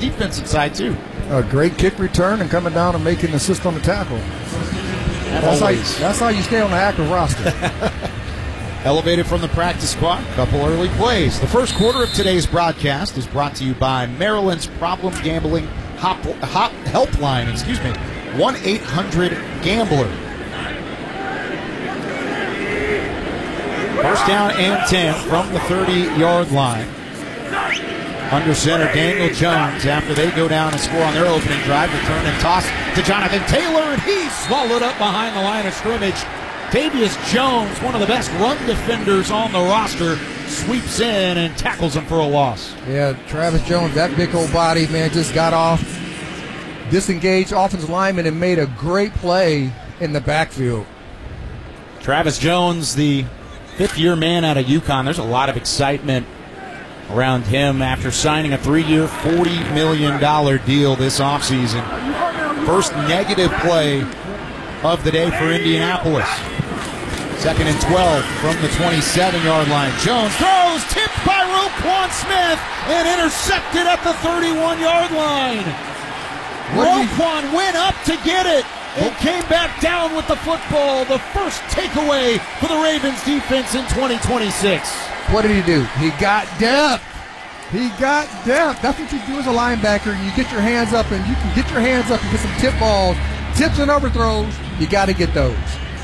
defensive side, too. A great kick return and coming down and making an assist on the tackle. That's how you stay on the active roster. Elevated from the practice squad, a couple early plays. The first quarter of today's broadcast is brought to you by Maryland's Problem Gambling Helpline, 1-800-GAMBLER. First down and 10 from the 30-yard line. Under center, Daniel Jones, after they go down and score on their opening drive, return and toss to Jonathan Taylor, and he's swallowed up behind the line of scrimmage. Davius Jones, one of the best run defenders on the roster, sweeps in and tackles him for a loss. Yeah, Travis Jones, that big old body, man, just got off, disengaged offensive lineman, and made a great play in the backfield. Travis Jones, the fifth-year man out of UConn. There's a lot of excitement around him after signing a 3-year, $40 million deal this offseason. First negative play of the day for Indianapolis. Second and 12 from the 27-yard line. Jones throws, tipped by Roquan Smith, and intercepted at the 31-yard line. Roquan went up to get it and came back down with the football. The first takeaway for the Ravens defense in 2026. What did he do? He got depth. He got depth. That's what you do as a linebacker. You get your hands up, and you can get your hands up and get some tip balls. Tips and overthrows, you got to get those.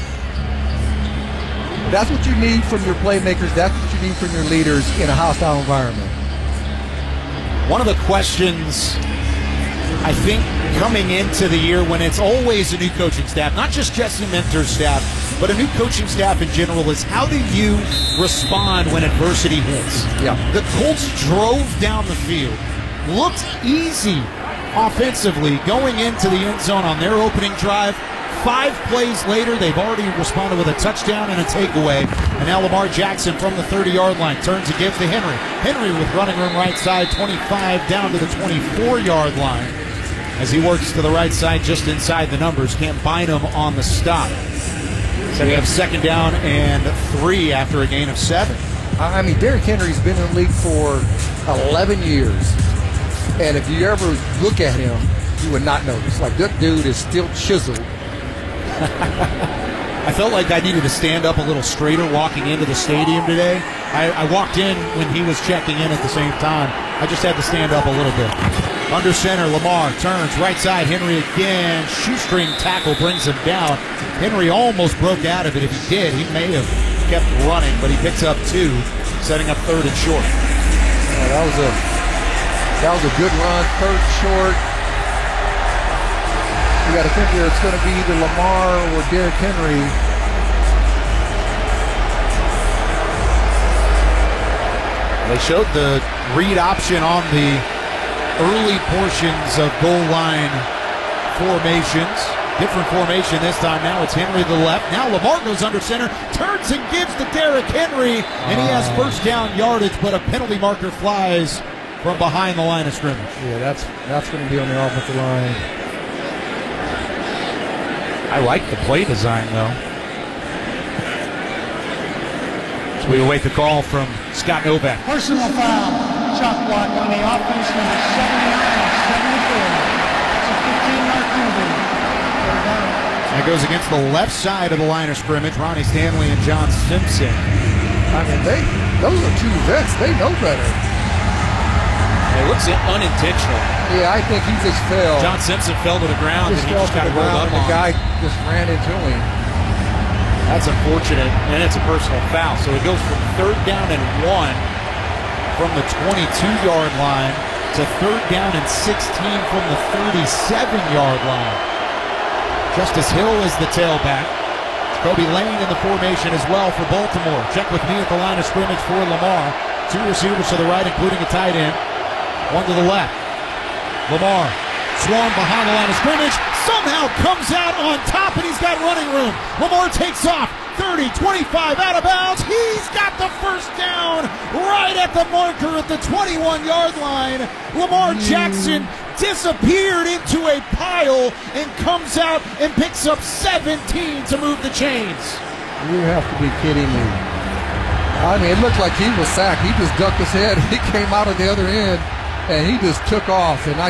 That's what you need from your playmakers. That's what you need from your leaders in a hostile environment. One of the questions, I think, coming into the year when it's always a new coaching staff, not just Jesse Minter's staff, but a new coaching staff in general, is how do you respond when adversity hits? Yeah. The Colts drove down the field, looked easy offensively going into the end zone on their opening drive. 5 plays later, they've already responded with a touchdown and a takeaway. And now Lamar Jackson from the 30-yard line turns and gives to Henry. Henry with running room right side, 25 down to the 24-yard line. As he works to the right side just inside the numbers. Can't bind him on the stop. So we have second down and 3 after a gain of 7. I mean, Derrick Henry's been in the league for 11 years. And if you ever look at him, you would not notice. Like, that dude is still chiseled. I felt like I needed to stand up a little straighter walking into the stadium today. I walked in when he was checking in at the same time. I just had to stand up a little bit. Under center, Lamar turns right side. Henry again. Shoestring tackle brings him down. Henry almost broke out of it. If he did, he may have kept running, but he picks up 2, setting up third and short. That was a good run, third short. You got to think here it's going to be either Lamar or Derrick Henry. They showed the read option on the early portions of goal line formations. Different formation this time. Now it's Henry to the left. Now Lamar goes under center, turns and gives to Derrick Henry, and he has first down yardage, but a penalty marker flies from behind the line of scrimmage. Yeah, that's going to be on the offensive line. I like the play design, though. So we await the call from Scott Novak. Personal foul, shot block on the offense, number 79 and 74. It's a 15-yard penalty. That goes against the left side of the line of scrimmage. Ronnie Stanley and John Simpson. I mean, those are 2 vets. They know better. It looks unintentional. Yeah, I think he just fell. John Simpson fell to the ground, and he just got rolled up on. The guy just ran into him. That's unfortunate, and it's a personal foul. So it goes from third down and 1 from the 22-yard line to third down and 16 from the 37-yard line. Justice Hill is the tailback. Kobe Lane in the formation as well for Baltimore. Check with me at the line of scrimmage for Lamar. 2 receivers to the right, including a tight end. 1 to the left. Lamar swung behind the line of scrimmage, somehow comes out on top, and he's got running room. Lamar takes off, 30, 25, out of bounds. He's got the first down right at the marker at the 21-yard line. Lamar Jackson disappeared into a pile and comes out and picks up 17 to move the chains. You have to be kidding me. I mean, it looked like he was sacked. He just ducked his head. He came out of the other end, and he just took off. And I